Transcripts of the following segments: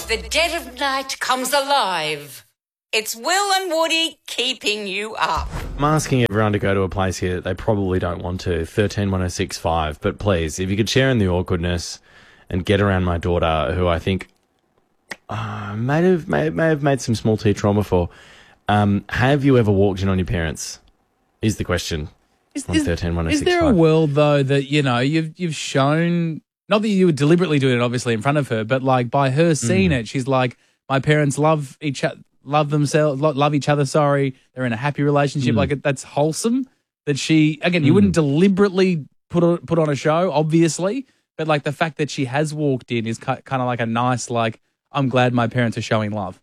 the dead of night comes alive. It's Will and Woody keeping you up. I'm asking everyone to go to a place here that they probably don't want to, 131065. But please, if you could share in the awkwardness and get around my daughter, who I think may have made some small T trauma for. Have you ever walked in on your parents? Is the question. Is there a world though that you've shown, not that you would deliberately do it obviously in front of her, but like by her seeing it, she's like, my parents love each other. Love each other. Sorry, they're in a happy relationship. Like that's wholesome. That she you wouldn't deliberately put on a show, obviously, but like the fact that she has walked in is kind of like a nice like. I'm glad my parents are showing love.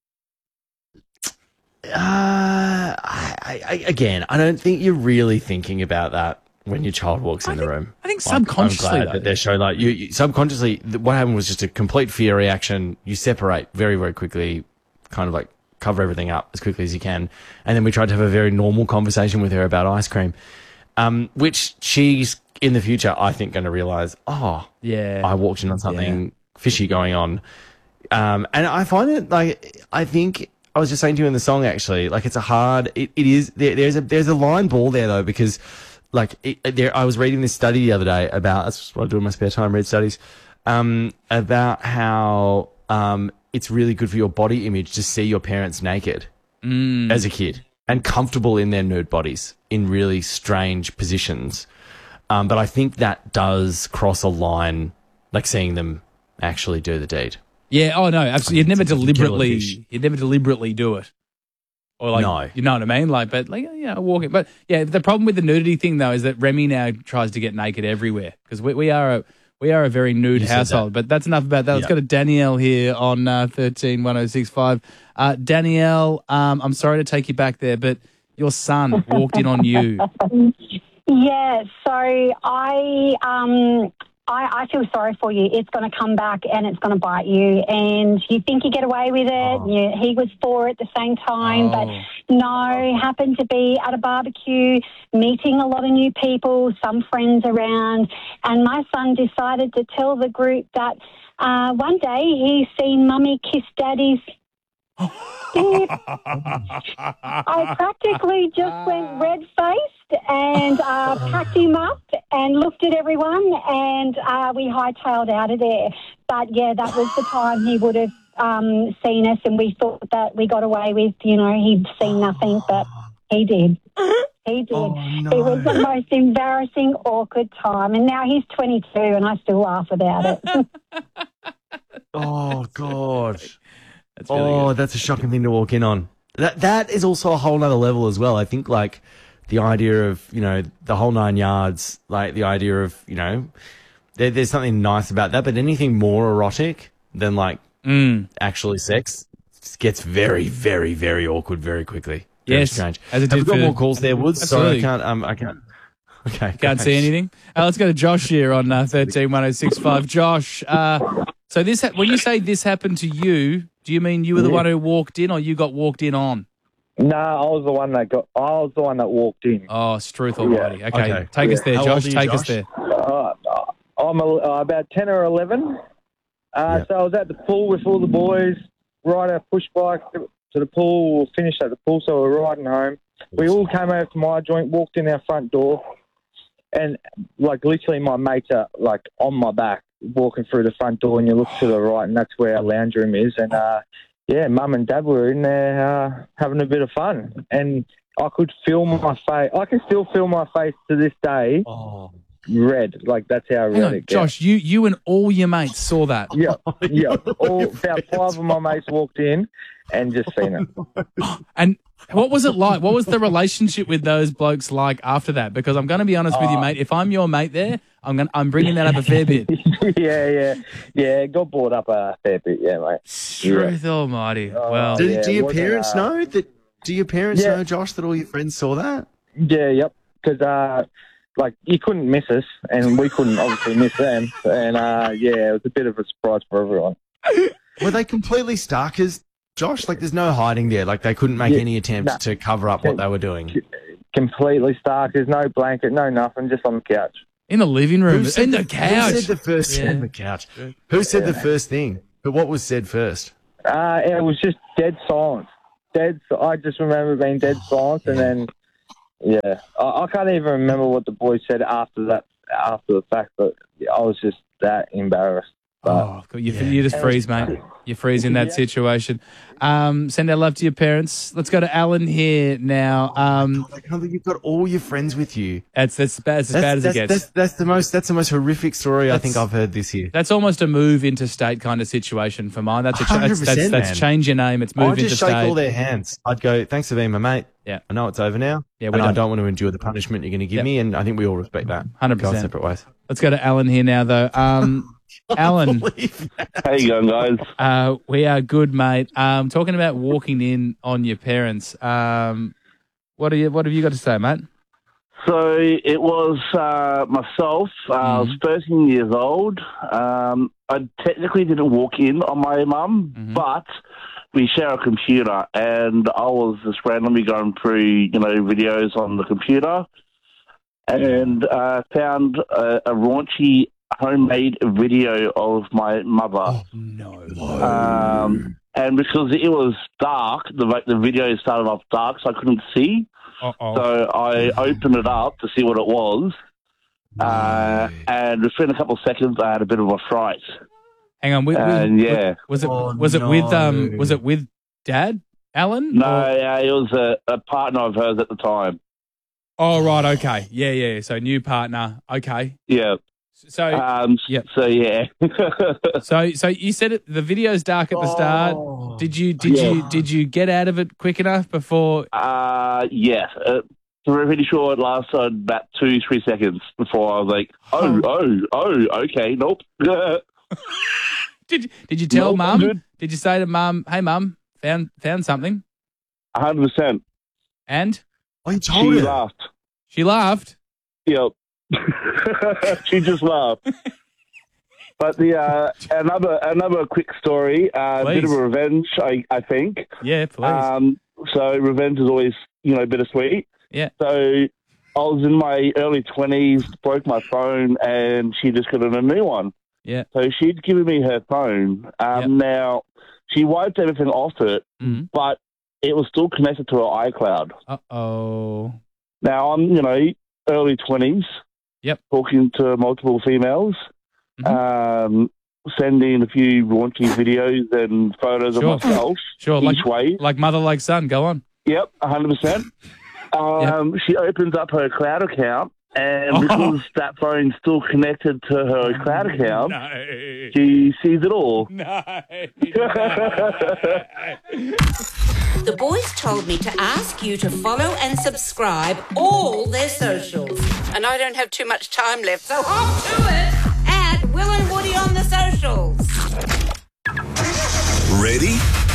I don't think you're really thinking about that when your child walks in the room. I think subconsciously, I'm glad that they're showing like you subconsciously. What happened was just a complete fear reaction. You separate very, very quickly. Kind of like cover everything up as quickly as you can. And then we tried to have a very normal conversation with her about ice cream, which she's in the future, I think, going to realise, I walked in on something fishy going on. And I find it like, I think I was just saying to you in the song, actually, like it's it is, there's a line ball there though, because like I was reading this study the other day about, that's what I do in my spare time, read studies, about how, it's really good for your body image to see your parents naked as a kid and comfortable in their nude bodies in really strange positions. But I think that does cross a line, like seeing them actually do the deed. Yeah. Oh no, absolutely. You'd never deliberately do it. Or like, no. You know what I mean? Like, but like, walking. But yeah, the problem with the nudity thing though is that Remy now tries to get naked everywhere because we are a very nude household, but that's enough about that. Let's go to Danielle here on 131065. Danielle, I'm sorry to take you back there, but your son walked in on you. Yeah, so I feel sorry for you. It's going to come back and it's going to bite you. And you think you get away with it. Oh. He was 4 at the same time. But no, happened to be at a barbecue, meeting a lot of new people, some friends around. And my son decided to tell the group that one day he's seen Mummy kiss Daddy's. I practically just went red-faced and packed him up and looked at everyone and we hightailed out of there. But, yeah, that was the time he would have seen us and we thought that we got away with, he'd seen nothing, but he did. He did. Oh, no. It was the most embarrassing, awkward time. And now he's 22 and I still laugh about it. Oh, God. That's a shocking thing to walk in on. That is also a whole nother level as well. I think like the idea of, the whole 9 yards, like the idea of, there's something nice about that, but anything more erotic than like actually sex gets very, very, very awkward very quickly. Very strange. As it did. We've got more calls there, Woods. Absolutely. Sorry, I can't. Okay. Can't see anything. Let's go to Josh here on 131065. Josh, so when you say this happened to you, do you mean you were the one who walked in or you got walked in on? No, I was the one that walked in. Oh, Struth almighty. Yeah. Okay. Take us there, Josh. Take us there. I'm about 10 or 11. So I was at the pool with all the boys, ride our push bike to the pool, we'll finish at the pool, so we're riding home. We all came over to my joint, walked in our front door, and like literally my mates are like on my back walking through the front door and you look to the right and that's where our lounge room is. And Mum and Dad were in there having a bit of fun. And I could feel my face. I can still feel my face to this day. Red. Like that's how red it gets. Josh, you and all your mates saw that. Yeah. About 5 of my mates walked in and just seen it. And what was it like? What was the relationship with those blokes like after that? Because I'm going to be honest with you, mate. If I'm your mate there, I'm bringing that up a fair bit. Yeah. It got brought up a fair bit, mate. Truth almighty. Well, do your parents know that? Do your parents know, Josh, that all your friends saw that? Yeah, yep. Because like you couldn't miss us, and we couldn't obviously miss them, and it was a bit of a surprise for everyone. Were they completely starkers, Josh? Like there's no hiding there. Like they couldn't make any attempt to cover up what they were doing. Completely stark. There's no blanket, no nothing, just on the couch. In the living room, in the couch. Who said the first thing? The couch. Who said the first thing? But what was said first? It was just dead silence. I just remember being dead silence, and then, I can't even remember what the boys said after the fact, but I was just that embarrassed. But, you just freeze, mate. You freeze in that situation. Send our love to your parents. Let's go to Alan here now. I can't believe you've got all your friends with you. That's as bad as it gets. That's the most horrific story I think I've heard this year. That's almost a move interstate kind of situation for mine. That's 100%, that's change your name. It's move interstate. I'd just shake all their hands. I'd go, thanks for being my mate. Yeah, I know it's over now. Yeah, and I don't want to endure the punishment you're going to give me, and I think we all respect that. 100%. Go separate ways. Let's go to Alan here now, though. Alan, how you going, guys? We are good, mate. Talking about walking in on your parents. What have you got to say, mate? So it was myself. I was 13 years old. I technically didn't walk in on my mum, but we share a computer, and I was just randomly going through, videos on the computer, and found a raunchy homemade video of my mother. Oh, no. And because it was dark, the video started off dark, so I couldn't see. Uh-oh. So I opened it up to see what it was. And within a couple of seconds, I had a bit of a fright. Hang on, was it with Dad, Alan? No, it was a partner of hers at the time. Oh, right, okay. Yeah. So new partner, okay. Yeah. So, So yeah. so you said the video's dark at the start. Did you get out of it quick enough before? Yeah. I'm pretty sure it lasted about 2-3 seconds before I was like, okay, nope. Did you tell Mum? Did you say to Mum, hey Mum, found something? 100%. And? Oh, you told her. She laughed. She laughed? Yep. She just laughed. But another quick story, a bit of a revenge, I think. Yeah, please. So revenge is always, bittersweet. Yeah. So I was in my early 20s, broke my phone, and she just got a new one. Yeah. So she'd given me her phone. Now, she wiped everything off it, but it was still connected to her iCloud. Uh-oh. Now, I'm, early 20s. Yep. Talking to multiple females, sending a few raunchy videos and photos of myself. Sure, each way. Like mother, like son. Go on. Yep, 100%. She opens up her cloud account, and because that phone's still connected to her cloud account, she sees it all. No. The boys told me to ask you to follow and subscribe all their socials. And I don't have too much time left, so hop to it at Will and Woody on the socials. Ready?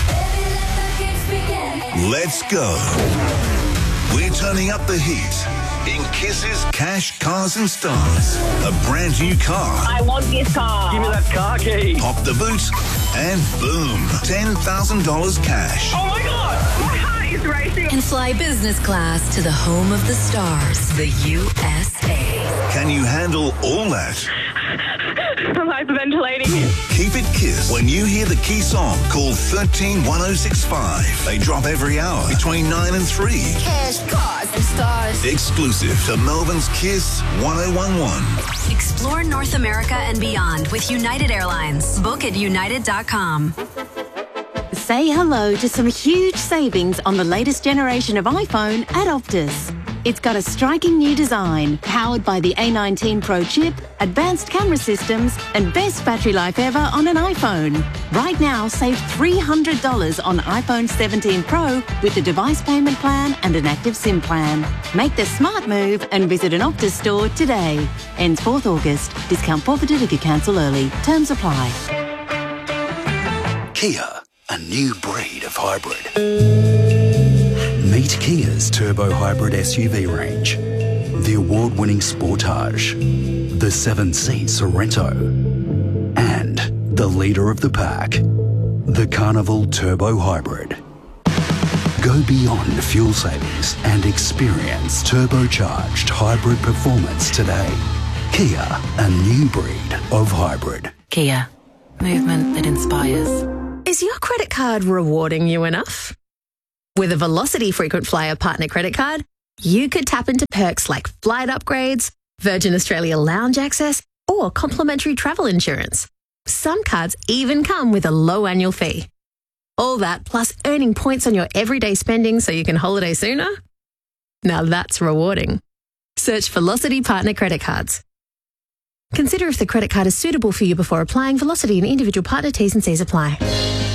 Let's go. We're turning up the heat in Kiss's Cash, Cars and Stars. A brand new car. I want this car. Give me that car key. Pop the boot and boom, $10,000 cash. Oh my God, my heart is racing. And fly business class to the home of the stars, the USA. Can you handle all that? I'm hyperventilating. Keep it Kiss. When you hear the key song, call 131065. They drop every hour between 9 and 3. Cash, cars, and stars. Exclusive to Melbourne's Kiss 1011. Explore North America and beyond with United Airlines. Book at united.com. Say hello to some huge savings on the latest generation of iPhone at Optus. It's got a striking new design, powered by the A19 Pro chip, advanced camera systems, and best battery life ever on an iPhone. Right now, save $300 on iPhone 17 Pro with the device payment plan and an active SIM plan. Make the smart move and visit an Optus store today. Ends 4th August. Discount forfeited if you cancel early. Terms apply. Kia, a new breed of hybrid. Meet Kia's turbo hybrid SUV range. The award-winning Sportage, the 7-seat Sorento, and the leader of the pack, the Carnival Turbo Hybrid. Go beyond fuel savings and experience turbocharged hybrid performance today. Kia, a new breed of hybrid. Kia. movement that inspires. Is your credit card rewarding you enough? With a Velocity Frequent Flyer Partner Credit Card, you could tap into perks like flight upgrades, Virgin Australia lounge access, or complimentary travel insurance. Some cards even come with a low annual fee. All that plus earning points on your everyday spending so you can holiday sooner? Now that's rewarding. Search Velocity Partner Credit Cards. Consider if the credit card is suitable for you before applying. Velocity and individual partner T's and C's apply.